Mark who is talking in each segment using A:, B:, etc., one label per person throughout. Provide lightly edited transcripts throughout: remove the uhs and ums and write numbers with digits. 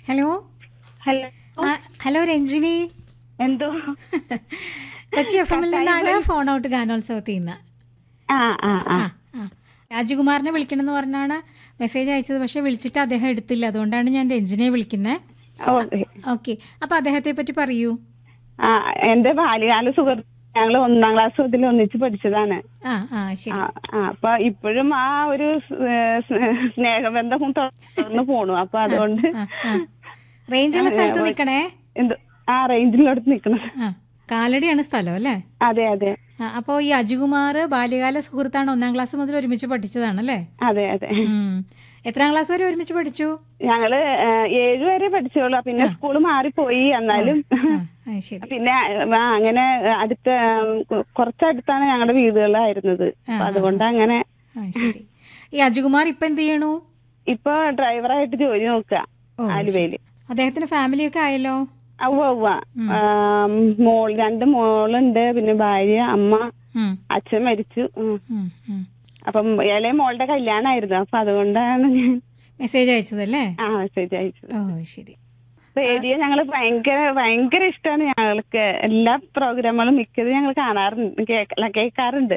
A: Hello.
B: Hello.
A: Hello Ranjini.
B: എന്തോ
A: കൊച്ചി FM-ൽ നിന്നാണ് phone out ഗാനോത്സവത്തിൽ നിന്ന്. രാജകുമാറിനെ വിളിക്കണം എന്ന് പറഞ്ഞാണ് മെസ്സേജ് അയച്ചത്. പക്ഷെ വിളിച്ചിട്ട് അദ്ദേഹം എടുത്തില്ല. അതുകൊണ്ടാണ് ഞാൻ രഞ്ജിനിയെ വിളിക്കുന്നത്. ഓക്കെ, അപ്പൊ അദ്ദേഹത്തെ പറ്റി പറയൂ.
B: എന്റെ ബാല്യകാല സുഹൃത്ത്, ഞങ്ങള് 1ാം ക്ലാസ് മുതൽ ഒന്നിച്ച് പഠിച്ചതാണ്. അപ്പൊ ഇപ്പോഴും ആ ഒരു സ്നേഹബന്ധം തുടർന്ന് പോണു. അപ്പൊ അതുകൊണ്ട്
A: റേഞ്ചുള്ള സ്ഥലത്ത് നിക്കണേ.
B: റേഞ്ചിലോട്ട് നിക്കണം.
A: കാലടിയാണ് സ്ഥലം അല്ലേ?
B: അതെ അതെ.
A: അപ്പൊ ഈ അജുകുമാർ ബാല്യകാല സുഹൃത്താണ്. 1ാം ക്ലാസ് മുതൽ ഒരുമിച്ച് പഠിച്ചതാണല്ലേ?
B: അതെ അതെ.
A: എത്രാം ക്ലാസ് വരെ ഒരുമിച്ച് പഠിച്ചു?
B: ഞങ്ങള് 7 വരെ പഠിച്ചോളൂ. പിന്നെ സ്കൂള് മാറിപ്പോയി. എന്നാലും പിന്നെ അങ്ങനെ അടുത്ത കുറച്ചടുത്താണ് ഞങ്ങളുടെ വീടുകളായിരുന്നത്. അതുകൊണ്ട് അങ്ങനെ.
A: ഈ അജുകുമാർ ഇപ്പൊ എന്ത് ചെയ്യണു?
B: ഇപ്പൊ ഡ്രൈവറായിട്ട് ജോലി നോക്കുക ആലുവയില്.
A: അദ്ദേഹത്തിന് ഫാമിലി ഒക്കെ ആയല്ലോ?
B: ഉവ്വ. 2 മോളുണ്ട്. പിന്നെ ഭാര്യ, അമ്മ, അച്ഛൻ മരിച്ചു. അപ്പം ഇളയ മോളുടെ കല്യാണമായിരുന്നു. അപ്പൊ അതുകൊണ്ടാണ് ഞാൻ
A: മെസ്സേജ് അയച്ചതല്ലേ?
B: മെസ്സേജ് അയച്ചത്.
A: ശരി.
B: റേഡിയോ ഞങ്ങള് ഭയങ്കര ഇഷ്ടമാണ്. ഞങ്ങൾക്ക് എല്ലാ പ്രോഗ്രാമുകളും മിക്കത് ഞങ്ങൾ കാണാറുണ്ട്, കേൾക്കാറുണ്ട്.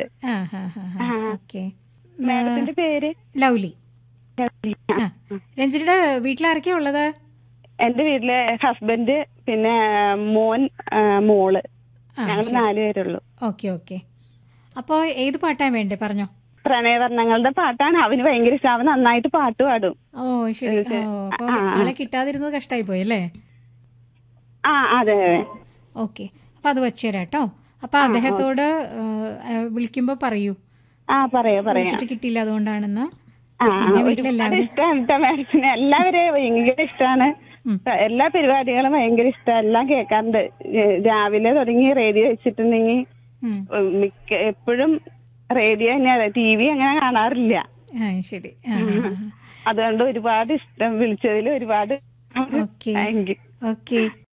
B: മാഡത്തിന്റെ പേര്?
A: ലൗലി. രഞ്ജിനിയുടെ വീട്ടിലാരൊക്കെയാ ഉള്ളത്?
B: എന്റെ വീട്ടില് ഹസ്ബൻഡ്, പിന്നെ മോൻ, മോള്. ഞങ്ങൾ 4 പേരുള്ളൂ.
A: ഓക്കെ. അപ്പൊ ഏത് പാട്ടാ വേണ്ടേ? പറഞ്ഞോ.
B: പ്രണയവർണ്ണങ്ങളുടെ പാട്ടാണ്. അവന് ഭയങ്കര ഇഷ്ടം. അവൻ നന്നായിട്ട് പാട്ട് പാടും.
A: ശരി. അപ്പൊ ആളെ കിട്ടാതിരുന്നത് കഷ്ടായി പോയി അല്ലേ?
B: അതെ.
A: ഓക്കെ, അപ്പൊ അത് വെച്ചുതരാട്ടോ. അപ്പൊ അദ്ദേഹത്തോട് വിളിക്കുമ്പോ പറയൂ. വിളിച്ചിട്ട് കിട്ടിയില്ല, അതുകൊണ്ടാണെന്ന്.
B: ഇഷ്ടമാണ് എല്ലാവരെയും ഭയങ്കര ഇഷ്ടമാണ്. എല്ലാ പരിപാടികളും ഭയങ്കര ഇഷ്ടമാണ്. എല്ലാം കേൾക്കാറുണ്ട്. രാവിലെ തുടങ്ങി റേഡിയോ വെച്ചിട്ടുണ്ടെങ്കിൽ എപ്പോഴും റേഡിയോ തന്നെയാണ്. TV അങ്ങനെ കാണാറില്ല.
A: ശരി.
B: അതുകൊണ്ട് ഒരുപാട് ഇഷ്ടം. വിളിച്ചതിൽ ഒരുപാട് താങ്ക് യു.
A: ഓക്കെ.